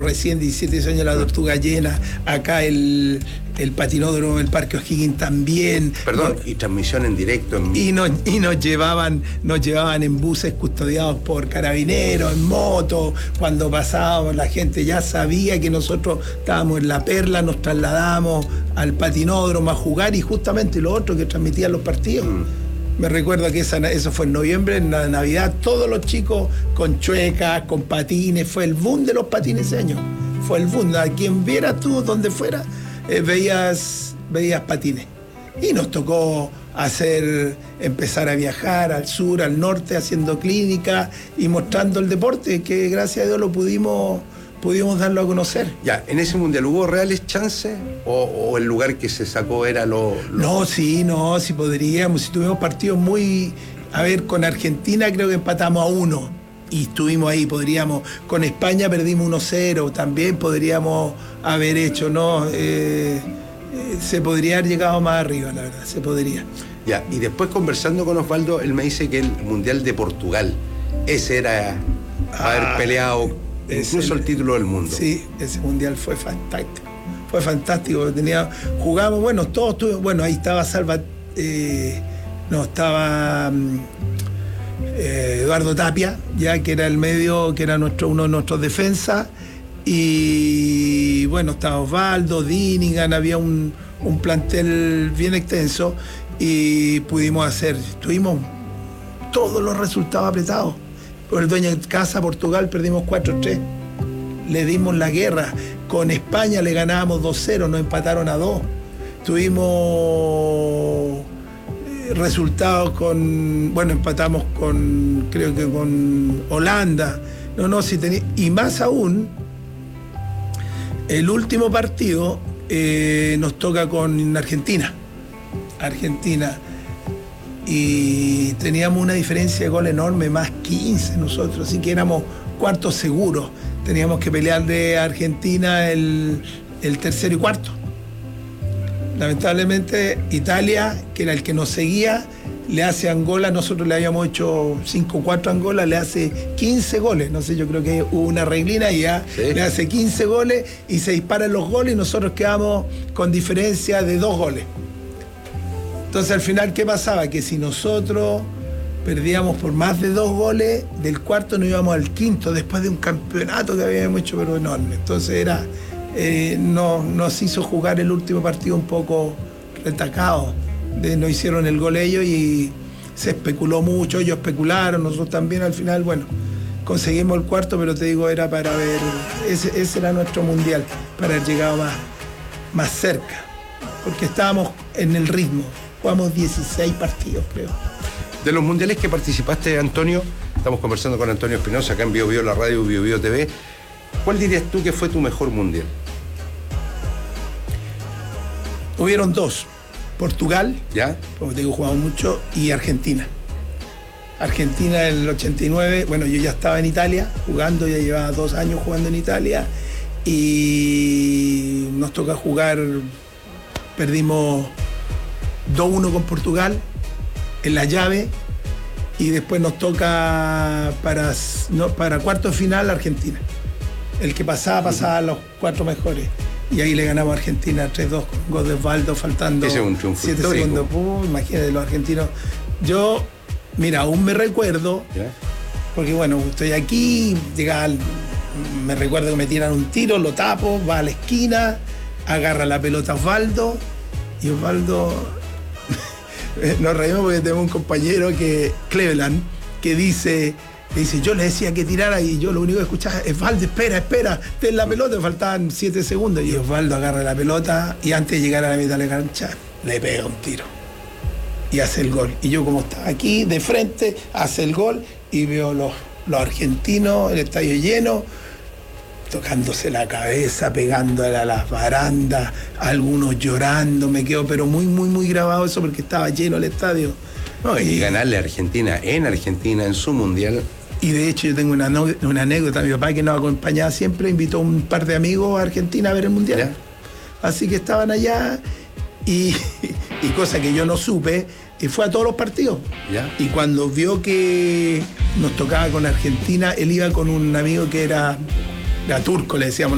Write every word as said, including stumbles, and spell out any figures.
recién diecisiete años la Tortuga Llena, acá el, el patinódromo, el Parque O'Higgins también. Perdón, no, y transmisión en directo. En... Y, nos, y nos llevaban, nos llevaban en buses custodiados por carabineros, en moto, cuando pasábamos la gente ya sabía que nosotros estábamos en La Perla, nos trasladamos al patinódromo a jugar y justamente lo otro que transmitían los partidos. Mm. Me recuerdo que esa, eso fue en noviembre, en la Navidad, todos los chicos con chuecas, con patines, fue el boom de los patineseños, fue el boom. A quien vieras tú, donde fuera, eh, veías, veías patines. Y nos tocó hacer, empezar a viajar al sur, al norte, haciendo clínicas y mostrando el deporte, que gracias a Dios lo pudimos... pudimos darlo a conocer. Ya, ¿en ese mundial hubo reales chances? ¿O, o el lugar que se sacó era lo, lo...? No, sí, no, sí podríamos. Si tuvimos partidos muy... A ver, con Argentina creo que empatamos a uno. Y estuvimos ahí, podríamos... Con España perdimos uno cero. También podríamos haber hecho, ¿no? Eh, eh, se podría haber llegado más arriba, la verdad, se podría. Ya, y después conversando con Osvaldo, él me dice que el Mundial de Portugal, ese era ah, haber peleado... Incluso el, el título del mundo. Sí, ese mundial fue fantástico. Fue fantástico. Tenía, jugamos, bueno, todos tuvimos, bueno, ahí estaba Salva, eh, no, estaba eh, Eduardo Tapia, ya que era el medio, que era nuestro, uno de nuestros defensas. Y bueno, estaba Osvaldo, Dinigan, había un, un plantel bien extenso y pudimos hacer, tuvimos todos los resultados apretados. Por el dueño de casa, Portugal, perdimos cuatro tres. Le dimos la guerra. Con España le ganábamos dos cero, nos empataron a dos. Tuvimos resultados con... Bueno, empatamos con... Creo que con Holanda. No, no, si tenía... Y más aún, el último partido eh, nos toca con Argentina. Argentina. Y teníamos una diferencia de gol enorme, más quince nosotros, así que éramos cuartos seguros. Teníamos que pelear de Argentina el, el tercero y cuarto. Lamentablemente Italia, que era el que nos seguía, le hace a Angola, nosotros le habíamos hecho cinco cuatro a Angola, le hace quince goles, no sé, yo creo que hubo una reglina y ya ¿sí? Le hace quince goles y se disparan los goles y nosotros quedamos con diferencia de dos goles. Entonces al final, ¿qué pasaba? Que si nosotros perdíamos por más de dos goles, del cuarto nos íbamos al quinto, después de un campeonato que habíamos hecho, pero enorme. Entonces era, eh, no, nos hizo jugar el último partido un poco retacado. De, nos hicieron el gol ellos y se especuló mucho, ellos especularon, nosotros también al final, bueno, conseguimos el cuarto, pero te digo, era para ver, ese, ese era nuestro mundial, para haber llegado más, más cerca, porque estábamos en el ritmo. Jugamos dieciséis partidos, creo. De los mundiales que participaste, Antonio, estamos conversando con Antonio Espinosa acá en Bio Bio, la radio Bio Bio T V. ¿Cuál dirías tú que fue tu mejor mundial? Hubieron dos. Portugal, ¿ya? Como te digo, jugamos mucho, y Argentina. Argentina en el ochenta y nueve, bueno, yo ya estaba en Italia jugando, ya llevaba dos años jugando en Italia, y nos toca jugar, perdimos dos uno con Portugal en la llave y después nos toca para, no, para cuarto final Argentina. El que pasaba, pasaba a los cuatro mejores. Y ahí le ganamos a Argentina tres dos con gol de Osvaldo faltando siete segundos. Uh, imagínate los argentinos. Yo, mira, aún me recuerdo, ¿ya? Porque bueno, estoy aquí, llega al, me recuerdo que me tiran un tiro, lo tapo, va a la esquina, agarra la pelota Osvaldo y Osvaldo... Nos reímos porque tenemos un compañero que, Cleveland, que dice, dice, yo le decía que tirara y yo lo único que escuchaba es, Osvaldo, espera, espera, ten la pelota, faltaban siete segundos. Y Osvaldo agarra la pelota y antes de llegar a la mitad de la cancha, le pega un tiro y hace el gol. Y yo, como estaba aquí de frente, hace el gol y veo los, los argentinos, el estadio lleno, tocándose la cabeza, pegándole a las barandas, algunos llorando, me quedo pero muy, muy, muy grabado eso porque estaba lleno el estadio. No, y, y ganarle a Argentina, en Argentina, en su mundial. Y de hecho yo tengo una, una anécdota, mi papá que nos acompañaba siempre, invitó a un par de amigos a Argentina a ver el mundial. ¿Ya? Así que estaban allá y, y cosa que yo no supe, y fue a todos los partidos. ¿Ya? Y cuando vio que nos tocaba con Argentina, él iba con un amigo que era... Era turco, le decíamos.